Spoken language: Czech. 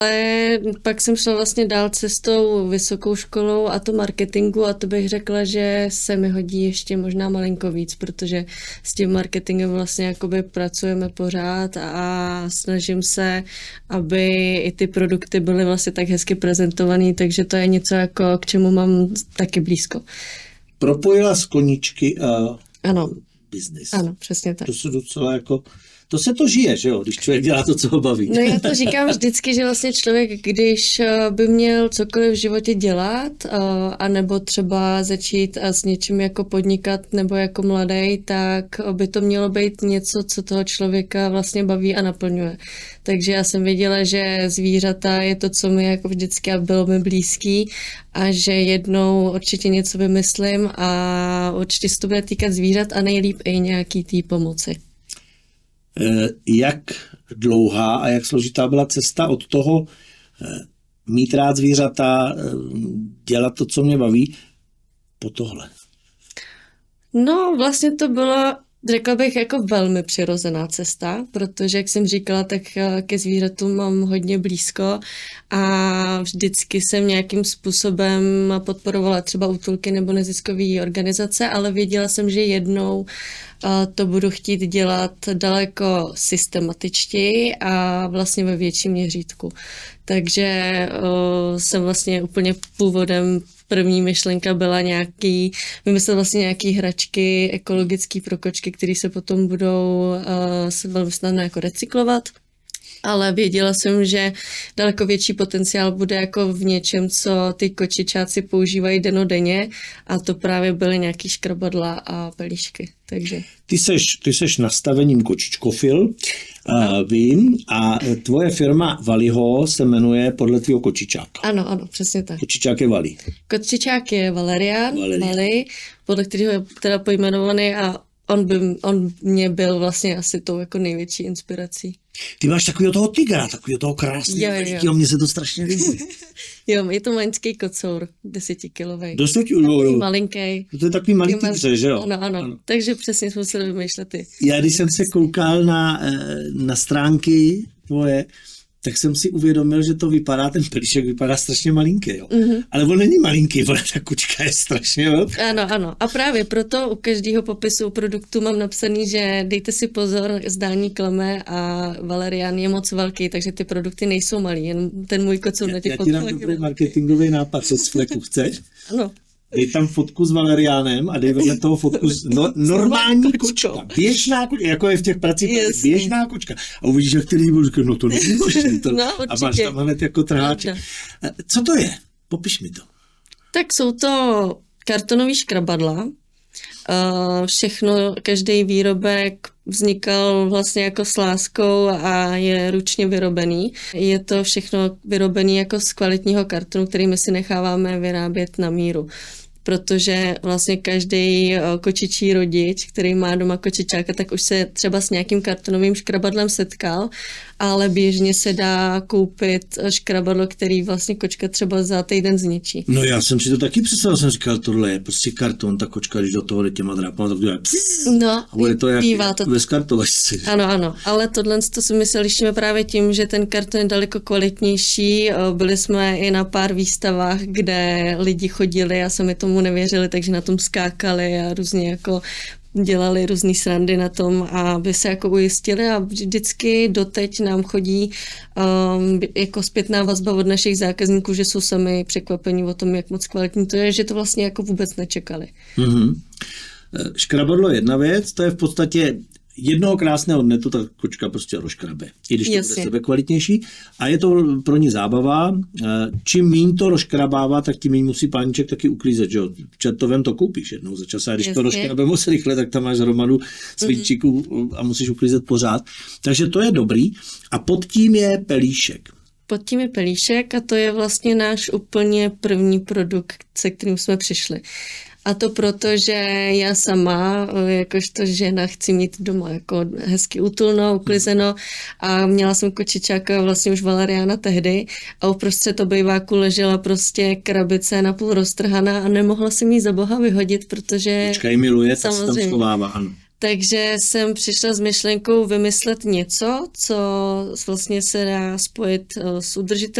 Ale pak jsem šla vlastně dál cestou vysokou školou a to marketingu a to bych řekla, že se mi hodí ještě možná malinko víc, protože s tím marketingem vlastně jakoby pracujeme pořád a snažím se, aby i ty produkty byly vlastně tak hezky prezentovaný, takže to je něco jako k čemu mám taky blízko. Propojila z koníčky a ano. Business. Ano, přesně tak. To se docela jako... To se to žije, že jo, když člověk dělá to, co ho baví. No já to říkám vždycky, že vlastně člověk, když by měl cokoliv v životě dělat, anebo třeba začít s něčím jako podnikat nebo jako mladý, tak by to mělo být něco, co toho člověka vlastně baví a naplňuje. Takže já jsem věděla, že zvířata je to, co mi jako vždycky bylo mi blízký a že jednou určitě něco vymyslím a určitě se to bude týkat zvířat a nejlíp i nějaký té pomoci. Jak dlouhá a jak složitá byla cesta od toho mít rád zvířata, dělat to, co mě baví, po tohle? No, vlastně to bylo, řekla bych, jako velmi přirozená cesta, protože, jak jsem říkala, tak ke zvířatům mám hodně blízko a vždycky jsem nějakým způsobem podporovala třeba útulky nebo neziskové organizace, ale věděla jsem, že jednou to budu chtít dělat daleko systematičtěji a vlastně ve větším měřítku. Takže jsem vlastně úplně původem první myšlenka byla vymyslet vlastně nějaký hračky ekologický pro kočky, které se potom budou velmi snadno jako recyklovat. Ale věděla jsem, že daleko větší potenciál bude jako v něčem, co ty kočičáci používají dennodenně a to právě byly nějaký škrabadla a pelíšky. Takže. Ty seš nastavením kočičkofil, vím, a tvoje firma Valiho se jmenuje podle tvýho kočičáka. Ano, přesně tak. Kočičák je Vali. Kočičák je Valerian, Vali, podle kterého je teda pojmenovaný a on mě byl vlastně asi tou jako největší inspirací. Ty máš takového toho tygra, takového toho krásného velikého, mně se to strašně líbí. Jo, je to maňský kocour, 10kilovej. Malinký. To je takový malý tygře, že jo? Ano. Takže přesně jsme museli vymýšlet ty. Já když jsem se koukal na stránky tvoje, tak jsem si uvědomil, že to vypadá, ten pelíšek vypadá strašně malinký, jo. Mm-hmm. Ale on není malinký, ale ta kočka je strašně velká. Ano. A právě proto u každého popisu produktu mám napsaný, že dejte si pozor, zdání klame a Valerian je moc velký, takže ty produkty nejsou malý, jen ten můj kocour na těch fotkách. Já ti dám dobrý marketingový nápad, co z fleku chceš? Ano. Dej tam fotku s Valeriánem a dej vedle toho fotku normální kočka. Běžná kočka, jako je v těch pracích, běžná kočka. A uvidíš, jak ty lidi budou říkat, no to není možné. A máš tam hned jako trháček. Co to je? Popiš mi to. Tak jsou to kartonový škrabadla. Všechno, každý výrobek vznikal vlastně jako s láskou a je ručně vyrobený. Je to všechno vyrobený jako z kvalitního kartonu, který my si necháváme vyrábět na míru. Protože vlastně každý kočičí rodič, který má doma kočičáka, tak už se třeba s nějakým kartonovým škrabadlem setkal, ale běžně se dá koupit škrabadlo, který vlastně kočka třeba za týden zničí. No já jsem si to taky představil, jsem říkal, tohle je prostě karton, ta kočka, když do toho jde těma drápama, tak dělá no, a bude to jak ve skartovačce. Ano, ale tohle to si my lišíme právě tím, že ten karton je daleko kvalitnější. Byli jsme i na pár výstavách, kde lidi chodili a sami tomu nevěřili, takže na tom skákali a různě jako dělali různý srandy na tom, aby se jako ujistili a vždycky doteď nám chodí jako zpětná vazba od našich zákazníků, že jsou sami překvapení o tom, jak moc kvalitní to je, že to vlastně jako vůbec nečekali. Mm-hmm. Škrabadlo je jedna věc, to je v podstatě jednoho krásného dne to ta kočka prostě rozškrabe, i když to bude sebe kvalitnější. A je to pro ní zábava. Čím míň to rozškrabává, tak tím míň musí páníček taky uklízet, že jo. Čertovem to koupíš jednou za čas a když to rozškrabe moc rychle, tak tam máš hromadu svíčíků a musíš uklízet pořád. Takže to je dobrý. A pod tím je pelíšek. Pod tím je pelíšek a to je vlastně náš úplně první produkt, se kterým jsme přišli. A to proto, že já sama, jakožto žena, chci mít doma jako hezky útulno, uklizeno a měla jsem kočičáka vlastně už Valeriana tehdy a uprostřed obýváku ležela prostě krabice napůl roztrhaná a nemohla jsem jí za boha vyhodit, protože... Kočka ji miluje, tak se tam schovává, ano. Takže jsem přišla s myšlenkou vymyslet něco, co vlastně se dá spojit s udržitelností